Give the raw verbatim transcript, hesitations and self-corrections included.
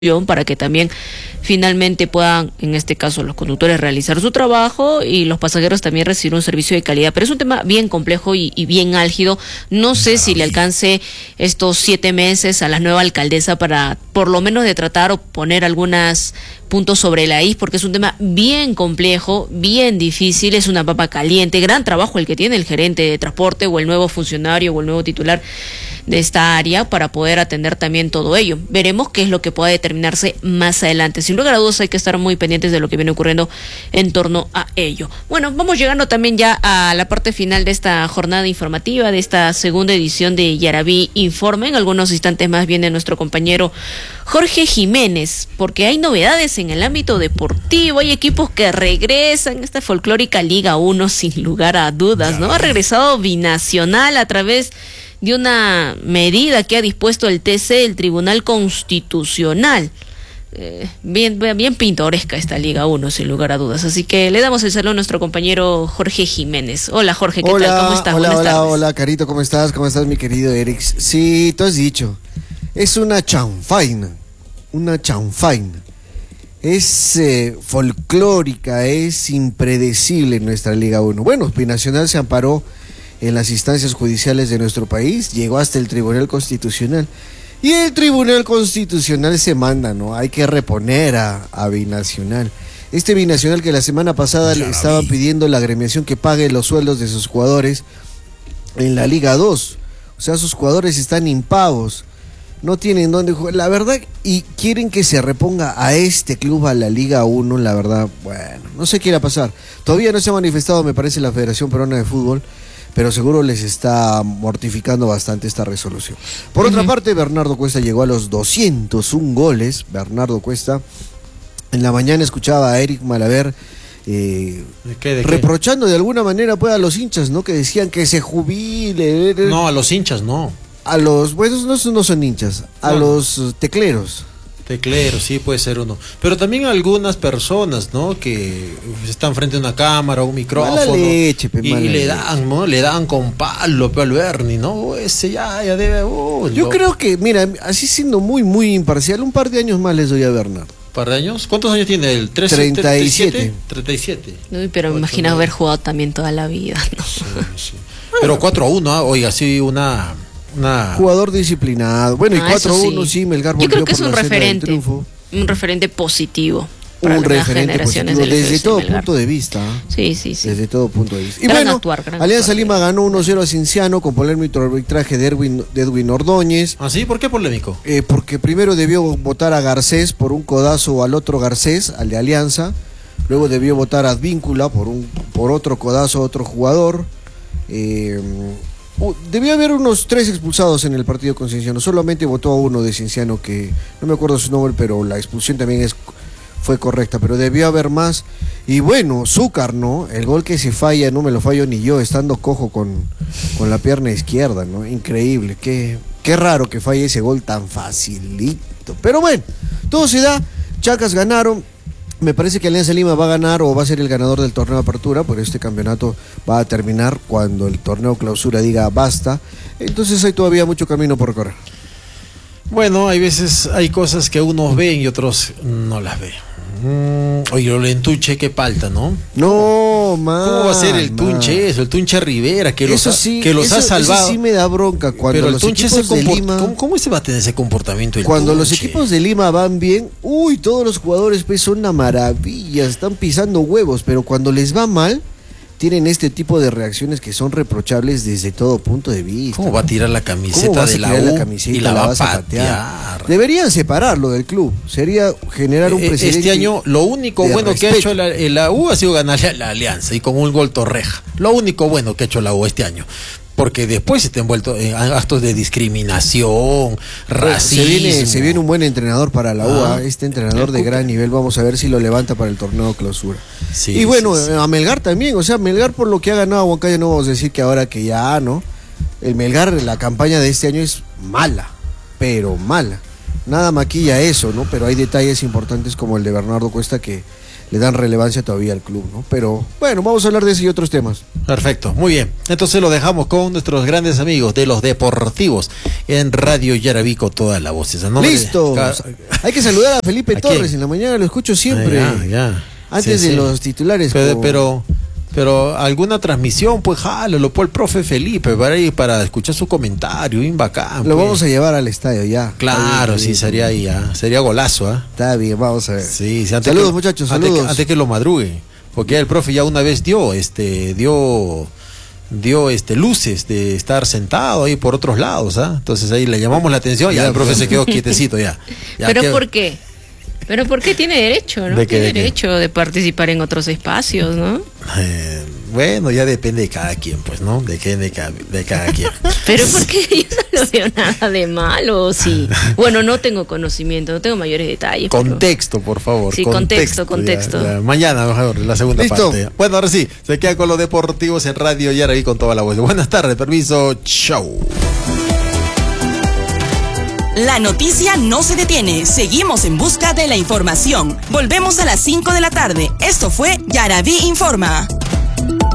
para que también finalmente puedan, en este caso, los conductores realizar su trabajo y los pasajeros también recibir un servicio de calidad. Pero es un tema bien complejo y, y bien álgido. No sé si le alcance estos siete meses a la nueva alcaldesa para, por lo menos, de tratar o poner algunos puntos sobre la i, porque es un tema bien complejo, bien difícil, es una papa caliente, gran trabajo el que tiene el gerente de transporte o el nuevo funcionario o el nuevo titular de esta área para poder atender también todo ello. Veremos qué es lo que pueda determinarse más adelante. Sin lugar a dudas hay que estar muy pendientes de lo que viene ocurriendo en torno a ello. Bueno, vamos llegando también ya a la parte final de esta jornada informativa, de esta segunda edición de Yarabí Informa. En algunos instantes más viene nuestro compañero Jorge Jiménez, porque hay novedades en el ámbito deportivo, hay equipos que regresan a esta folclórica Liga uno sin lugar a dudas, ¿no? Ha regresado Binacional a través de una medida que ha dispuesto el T C, el Tribunal Constitucional. Eh, bien, bien pintoresca esta Liga uno, sin lugar a dudas. Así que le damos el saludo a nuestro compañero Jorge Jiménez. Hola, Jorge, ¿qué hola, tal? ¿Cómo estás? Hola, Buenas hola, tardes. hola, Carito, ¿cómo estás? ¿Cómo estás, mi querido Eric? Sí, tú has dicho, es una chanfaina, una chanfaina. Es eh, folclórica, es impredecible en nuestra Liga uno. Bueno, Binacional se amparó en las instancias judiciales de nuestro país, llegó hasta el Tribunal Constitucional. Y el Tribunal Constitucional se manda, ¿no? Hay que reponer a, a Binacional. Este Binacional que la semana pasada le estaban pidiendo la agremiación que pague los sueldos de sus jugadores en la Liga dos. O sea, sus jugadores están impagos, no tienen dónde jugar, la verdad, y quieren que se reponga a este club a la Liga uno, la verdad, bueno, no sé qué irá a pasar. Todavía no se ha manifestado, me parece, la Federación Peruana de Fútbol, pero seguro les está mortificando bastante esta resolución. Por uh-huh. otra parte, Bernardo Cuesta llegó a los doscientos un goles. Bernardo Cuesta, en la mañana escuchaba a Eric Malaver eh, ¿De qué, de reprochando qué? de alguna manera pues, a los hinchas, ¿no? Que decían que se jubile. No, a los hinchas no. A los, bueno, no, no son hinchas, a no. los tecleros. Tecleros, sí, puede ser uno. Pero también algunas personas, ¿no? Que están frente a una cámara o un micrófono. Mala leche, pe, y, y le dan, ¿no? Le dan con palo, pe, al Bernie, ¿no? Ese ya, ya debe. Oh, Yo no. creo que, mira, así siendo muy, muy imparcial, un par de años más les doy a Bernardo. ¿Un par de años? ¿Cuántos años tiene él? treinta y siete. treinta y siete. Uy, pero me imagino haber jugado también toda la vida, ¿no? Sí, sí. Pero cuatro a uno, ¿eh? Oiga, sí, una. Una... Jugador disciplinado. Bueno, ah, y cuatro a uno, sí. sí, Melgar volvió. Yo creo que por es un referente, un referente positivo. Para un referente positivo desde todo Melgar. punto de vista. Sí, sí, sí. Desde todo punto de vista. Y gran bueno, actuar, Alianza actuar. Lima ganó uno cero a Cienciano con polémico arbitraje de Edwin, de Edwin Ordóñez. ¿Ah, sí? ¿Por qué polémico? Eh, porque primero debió votar a Garcés por un codazo al otro Garcés, al de Alianza. Luego debió votar a Advíncula por, un, por otro codazo a otro jugador. Eh... Uh, debió haber unos tres expulsados en el partido con Cienciano. Solamente votó a uno de Cienciano, que no me acuerdo su nombre, pero la expulsión también es, fue correcta. Pero debió haber más. Y bueno, Zúcar, ¿no? El gol que se falla, no me lo fallo ni yo, estando cojo con, con la pierna izquierda, ¿no? Increíble. Qué, qué raro que falle ese gol tan facilito. Pero bueno, todo se da. Chacas ganaron. Me parece que Alianza Lima va a ganar o va a ser el ganador del torneo de apertura, pero este campeonato va a terminar cuando el torneo clausura diga basta. Entonces hay todavía mucho camino por recorrer. Bueno, hay veces, hay cosas que unos ven y otros no las ven. Mm, oye, lo del Tunche, qué palta, ¿no? No, man. ¿Cómo va a ser el Tunche eso? El Tunche Rivera, que los, eso sí, ha, que los eso, ha salvado. Eso sí me da bronca. Cuando Pero el los Tunche equipos se de comport... Lima... ¿Cómo, ¿Cómo se va a tener ese comportamiento el Cuando Tunche? los equipos de Lima van bien, uy, todos los jugadores pues son una maravilla, están pisando huevos, pero cuando les va mal, tienen este tipo de reacciones que son reprochables desde todo punto de vista. ¿Cómo va a tirar la camiseta de la U la camiseta, y la, la va a patear? patear? Deberían separarlo del club. Sería generar un eh, precedente. Este año lo único bueno respeto. que ha hecho la, la U ha sido ganarle a la Alianza y con un gol Torreja. Lo único bueno que ha hecho la U este año. Porque después se está envuelto en actos de discriminación, racismo. Se viene, se viene un buen entrenador para la U A, ah, este entrenador de gran nivel, vamos a ver si lo levanta para el torneo clausura. Sí, y bueno, sí, sí. a Melgar también, o sea, Melgar por lo que ha ganado a Huancayo, no vamos a decir que ahora que ya, ¿no? El Melgar, la campaña de este año es mala, pero mala. Nada maquilla eso, ¿no? Pero hay detalles importantes como el de Bernardo Cuesta que le dan relevancia todavía al club, ¿no? Pero bueno, vamos a hablar de ese y otros temas. Perfecto, muy bien. Entonces lo dejamos con nuestros grandes amigos de los deportivos en Radio Yarabí con toda la voz. ¿No? Listo. Hay que saludar a Felipe ¿A Torres, quién? En la mañana lo escucho siempre. Ah, ya, ya. Antes sí, de sí. los titulares. Pero, como... pero, pero alguna transmisión, pues jálalo, pues el profe Felipe, para ir para escuchar su comentario, bien bacán. Lo pues. vamos a llevar al estadio ya. Claro, sí, sería ahí, ya. Sería golazo, ¿ah? ¿eh? Está bien, vamos a ver. Sí, sí, saludos que, muchachos, antes saludos. Que, antes que lo madrugue, porque el profe ya una vez dio, este, dio... dio este luces de estar sentado ahí por otros lados, ¿ah? ¿eh? Entonces ahí le llamamos la atención y ya el profe se quedó quietecito ya. ya ¿Pero quedó... por qué? Pero ¿por qué tiene derecho, no? ¿De qué, tiene de derecho qué? de participar en otros espacios, ¿no? Eh, bueno, ya depende de cada quien, pues, ¿no? De qué, de cada, de cada quien. Pero porque yo no veo nada de malo, sí. Bueno, no tengo conocimiento, no tengo mayores detalles. Contexto, pero... por favor. Sí, contexto, contexto. contexto. Ya, ya. Mañana, mejor, la segunda ¿Listo? parte. Ya. Bueno, ahora sí, se queda con los deportivos en Radio Yarabí con toda la voz. Buenas tardes, permiso, chau. La noticia no se detiene. Seguimos en busca de la información. Volvemos a las cinco de la tarde. Esto fue Yarabí Informa.